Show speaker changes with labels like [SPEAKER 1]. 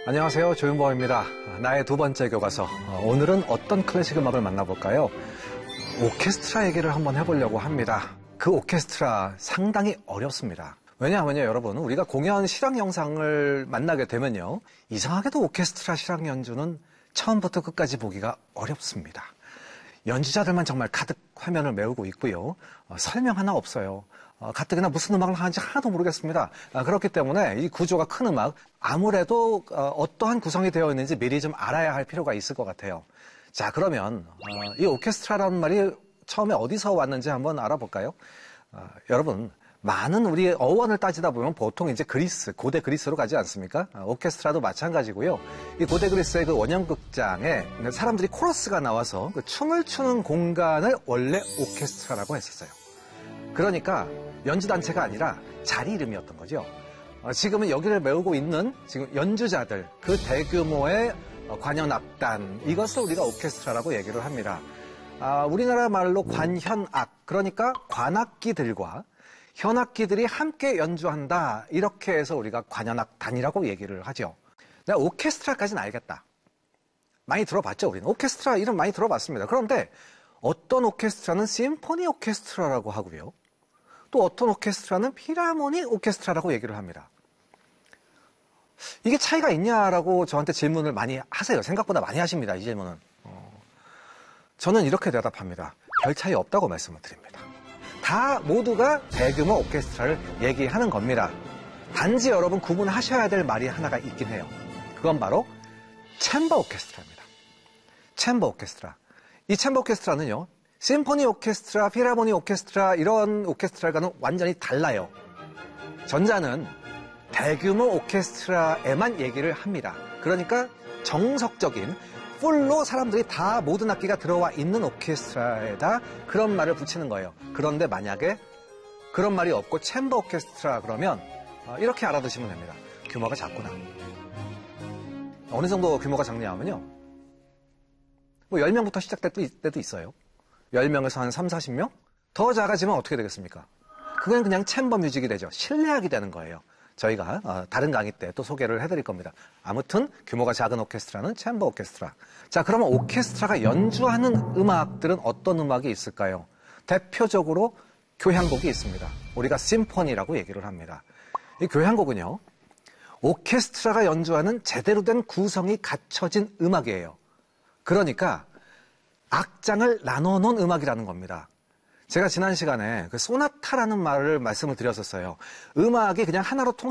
[SPEAKER 1] 안녕하세요. 조윤범입니다. 나의 두 번째 교과서. 오늘은 어떤 클래식 음악을 만나볼까요? 오케스트라 얘기를 한번 해보려고 합니다. 그 오케스트라 상당히 어렵습니다. 왜냐하면요, 여러분, 우리가 공연 실황 영상을 만나게 되면요, 이상하게도 오케스트라 실황 연주는 처음부터 끝까지 보기가 어렵습니다. 연주자들만 정말 가득 화면을 메우고 있고요. 설명 하나 없어요. 가뜩이나 무슨 음악을 하는지 하나도 모르겠습니다. 그렇기 때문에 이 구조가 큰 음악, 아무래도 어떠한 구성이 되어 있는지 미리 좀 알아야 할 필요가 있을 것 같아요. 자, 그러면 이 오케스트라라는 말이 처음에 어디서 왔는지 한번 알아볼까요? 여러분, 많은 우리 어원을 따지다 보면 보통 이제 그리스, 고대 그리스로 가지 않습니까? 오케스트라도 마찬가지고요. 이 고대 그리스의 그 원형극장에 사람들이 코러스가 나와서 그 춤을 추는 공간을 원래 오케스트라라고 했었어요. 그러니까 연주단체가 아니라 자리 이름이었던 거죠. 지금은 여기를 메우고 있는 지금 연주자들, 그 대규모의 관현악단, 이것을 우리가 오케스트라라고 얘기를 합니다. 우리나라 말로 관현악, 그러니까 관악기들과 현악기들이 함께 연주한다, 이렇게 해서 우리가 관현악단이라고 얘기를 하죠. 내가 오케스트라까지는 알겠다. 많이 들어봤죠, 우리는. 오케스트라 이름 많이 들어봤습니다. 그런데 어떤 오케스트라는 심포니 오케스트라라고 하고요. 또 어떤 오케스트라는 필하모닉 오케스트라라고 얘기를 합니다. 이게 차이가 있냐라고 저한테 질문을 많이 하세요. 생각보다 많이 하십니다, 이 질문은. 저는 이렇게 대답합니다. 별 차이 없다고 말씀을 드립니다. 다 모두가 대규모 오케스트라를 얘기하는 겁니다. 단지 여러분 구분하셔야 될 말이 하나가 있긴 해요. 그건 바로 챔버 오케스트라입니다. 챔버 오케스트라. 이 챔버 오케스트라는요, 심포니 오케스트라, 필하모니 오케스트라, 이런 오케스트라와는 완전히 달라요. 전자는 대규모 오케스트라에만 얘기를 합니다. 그러니까 정석적인 풀로 사람들이 다 모든 악기가 들어와 있는 오케스트라에다 그런 말을 붙이는 거예요. 그런데 만약에 그런 말이 없고 챔버 오케스트라 그러면 이렇게 알아두시면 됩니다. 규모가 작구나. 어느 정도 규모가 작냐면요, 뭐 10명부터 시작될 때도 있어요. 10명에서 한 3, 40명? 더 작아지면 어떻게 되겠습니까? 그건 그냥 챔버 뮤직이 되죠. 실내악이 되는 거예요. 저희가 다른 강의 때 또 소개를 해드릴 겁니다. 아무튼 규모가 작은 오케스트라는 챔버 오케스트라. 자, 그러면 오케스트라가 연주하는 음악들은 어떤 음악이 있을까요? 대표적으로 교향곡이 있습니다. 우리가 심포니라고 얘기를 합니다. 이 교향곡은요, 오케스트라가 연주하는 제대로 된 구성이 갖춰진 음악이에요. 그러니까 악장을 나눠놓은 음악이라는 겁니다. 제가 지난 시간에 그 소나타라는 말을 말씀을 드렸었어요. 음악이 그냥 하나로